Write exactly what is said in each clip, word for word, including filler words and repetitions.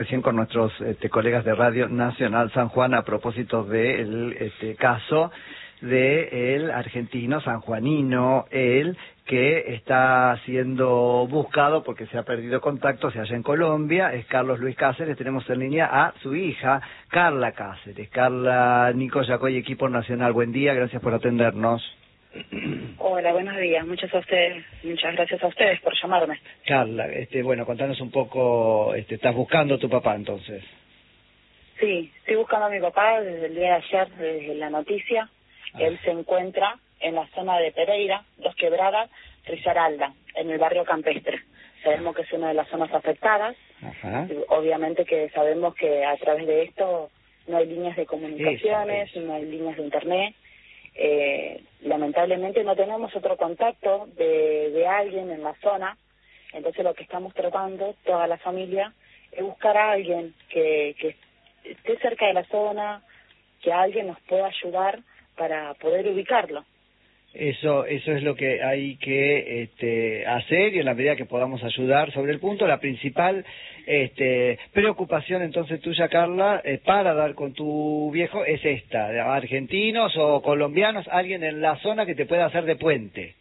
Recién con nuestros este, colegas de Radio Nacional San Juan a propósito del este, caso de el argentino sanjuanino, él que está siendo buscado porque se ha perdido contacto, se halla en Colombia, es Carlos Luis Cáceres. Tenemos en línea a su hija, Carla Cáceres. Carla, Nico Yacoy, equipo nacional, buen día, gracias por atendernos. Hola, buenos días, muchas a ustedes, muchas gracias a ustedes por llamarme. Carla, este, bueno, contanos un poco, este, ¿estás buscando a tu papá entonces? Sí, estoy buscando a mi papá desde el día de ayer, desde la noticia. Ah. Él se encuentra en la zona de Pereira, Dos Quebradas, Risaralda, en el barrio campestre. Sabemos que es una de las zonas afectadas. Ajá. Obviamente que sabemos que a través de esto no hay líneas de comunicaciones, eso, eso. no hay líneas de internet. Eh, lamentablemente no tenemos otro contacto de, de alguien en la zona, entonces lo que estamos tratando, toda la familia, es buscar a alguien que, que esté cerca de la zona, que alguien nos pueda ayudar para poder ubicarlo. Eso eso es lo que hay que este, hacer, y en la medida que podamos ayudar sobre el punto. La principal este, preocupación entonces tuya, Carla, eh, para dar con tu viejo es esta: argentinos o colombianos, alguien en la zona que te pueda hacer de puente.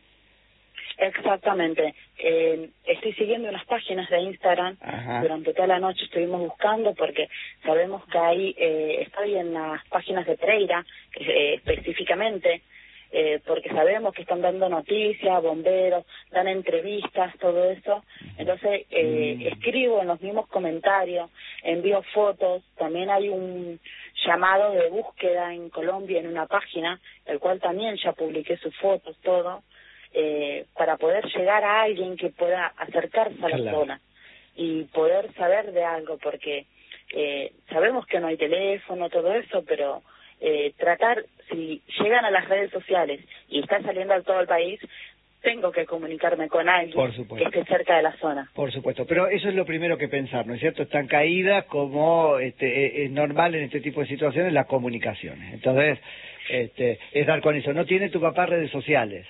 Exactamente. Eh, estoy siguiendo unas páginas de Instagram. Ajá. Durante toda la noche estuvimos buscando porque sabemos que hay, eh, estoy en las páginas de Pereira, eh, específicamente, Eh, porque sabemos que están dando noticias, bomberos, dan entrevistas, todo eso. Entonces, eh, mm. escribo en los mismos comentarios, envío fotos. También hay un llamado de búsqueda en Colombia en una página, el cual también ya publiqué sus fotos, todo, eh, para poder llegar a alguien que pueda acercarse a la claro. zona y poder saber de algo, porque eh, sabemos que no hay teléfono, todo eso, pero Eh, tratar, si llegan a las redes sociales y está saliendo a todo el país, tengo que comunicarme con alguien que esté cerca de la zona. Por supuesto, pero eso es lo primero que pensar, ¿no es cierto? Están caídas como este, es normal en este tipo de situaciones las comunicaciones. Entonces, este, es dar con eso. ¿No tiene tu papá redes sociales?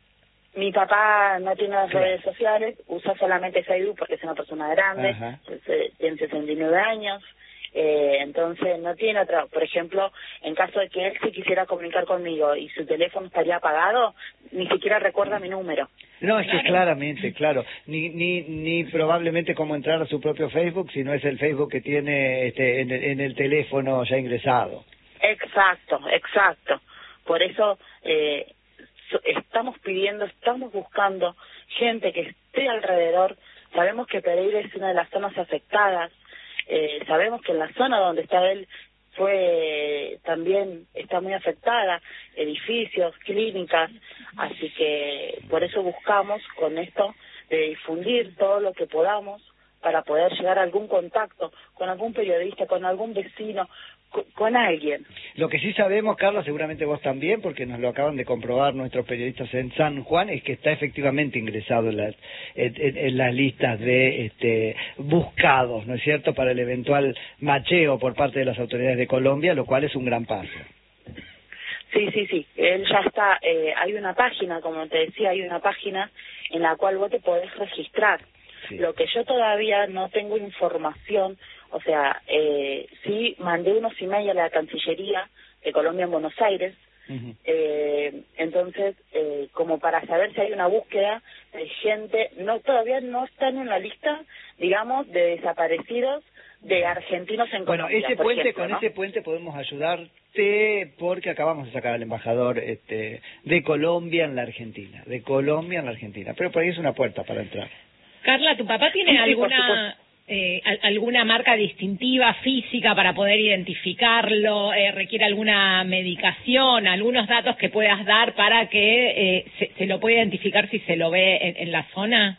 Mi papá no tiene las claro. redes sociales, usa solamente Facebook porque es una persona grande, entonces, tiene sesenta y nueve años. Eh, entonces no tiene otra, por ejemplo, en caso de que él se quisiera comunicar conmigo y su teléfono estaría apagado, ni siquiera recuerda mi número. No, es que claramente, claro, ni ni ni probablemente cómo entrar a su propio Facebook, si no es el Facebook que tiene este en el, en el teléfono ya ingresado. Exacto, exacto. Por eso eh, estamos pidiendo, estamos buscando gente que esté alrededor. Sabemos que Pereira es una de las zonas afectadas. Eh, sabemos que en la zona donde está él fue también está muy afectada, edificios, clínicas, así que por eso buscamos con esto de difundir todo lo que podamos para poder llegar a algún contacto con algún periodista, con algún vecino, con, con alguien. Lo que sí sabemos, Carla, seguramente vos también, porque nos lo acaban de comprobar nuestros periodistas en San Juan, es que está efectivamente ingresado en las, en, en, en las listas de este, buscados, ¿no es cierto?, para el eventual macheo por parte de las autoridades de Colombia, lo cual es un gran paso. Sí, sí, sí, él ya está, eh, hay una página, como te decía, hay una página en la cual vos te podés registrar. Sí. Lo que yo todavía no tengo información, o sea, eh, sí mandé unos emails a la Cancillería de Colombia en Buenos Aires, uh-huh. eh, entonces, eh, como para saber si hay una búsqueda de gente, no todavía no están en la lista, digamos, de desaparecidos de argentinos en bueno, Colombia. Bueno, ese puente, ejemplo, con ¿no? ese puente podemos ayudarte porque acabamos de sacar al embajador este, de Colombia en la Argentina, de Colombia en la Argentina, pero por ahí es una puerta para entrar. Carla, ¿tu papá tiene sí, alguna eh, alguna marca distintiva física para poder identificarlo? Eh, ¿Requiere alguna medicación, algunos datos que puedas dar para que eh, se, se lo pueda identificar si se lo ve en, en la zona?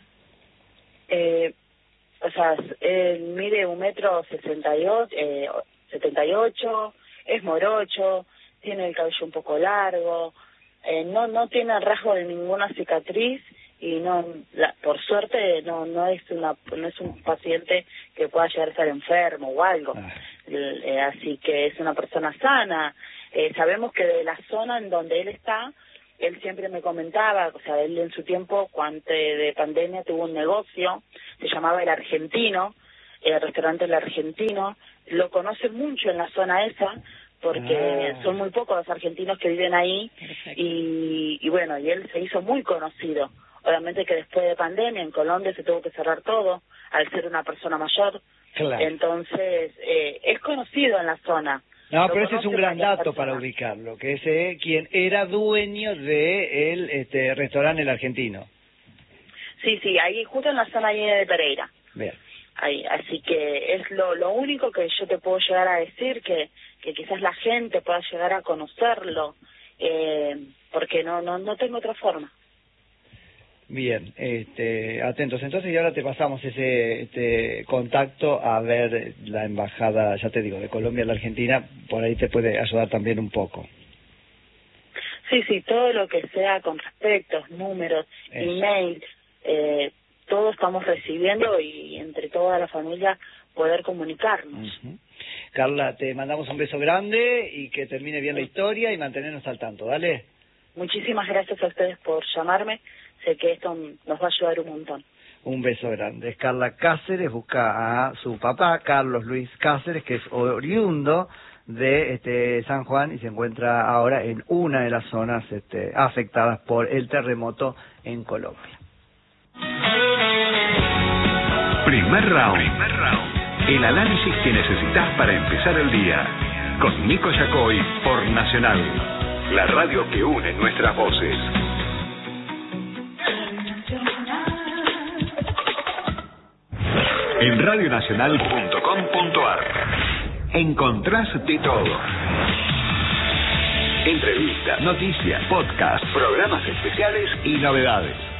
Eh, o sea, él mide un metro sesenta y ocho, eh, setenta y ocho, es morocho, tiene el cabello un poco largo, eh, no no tiene rasgo de ninguna cicatriz. Y no, la, por suerte no no es una no es un paciente que pueda llegar a estar enfermo o algo, ah. eh, así que es una persona sana. Eh, sabemos que de la zona en donde él está, él siempre me comentaba, o sea, él en su tiempo, cuando de pandemia tuvo un negocio, se llamaba El Argentino, el restaurante El Argentino, lo conoce mucho en la zona esa, porque ah. son muy pocos los argentinos que viven ahí, y, y bueno, y él se hizo muy conocido. Obviamente que después de pandemia en Colombia se tuvo que cerrar todo, al ser una persona mayor, claro. Entonces eh, es conocido en la zona. No, pero ese es un gran dato para ubicarlo, que ese quien era dueño de el este restaurante El Argentino. Sí, sí, ahí justo en la zona ahí de Pereira. Bien. Ahí, así que es lo, lo único que yo te puedo llegar a decir, que, que quizás la gente pueda llegar a conocerlo, eh, porque no, no, no tengo otra forma. Bien, este, atentos. Entonces, y ahora te pasamos ese este contacto a ver la embajada, ya te digo, de Colombia a la Argentina, por ahí te puede ayudar también un poco. Sí, sí, todo lo que sea con respectos, números, Eso. email, eh, todo estamos recibiendo y entre toda la familia poder comunicarnos. Uh-huh. Carla, te mandamos un beso grande y que termine bien sí. la historia y mantenernos al tanto, ¿dale? Muchísimas gracias a ustedes por llamarme, sé que esto nos va a ayudar un montón. Un beso grande. Es Carla Cáceres, busca a su papá, Carlos Luis Cáceres, que es oriundo de este San Juan y se encuentra ahora en una de las zonas este, afectadas por el terremoto en Colombia. Primer round. Primer round. El análisis que necesitas para empezar el día. Con Nico Yacoy por Nacional. La radio que une nuestras voces. En radionacional punto com punto a r encontrás de todo. Entrevistas, noticias, podcasts, programas especiales y novedades.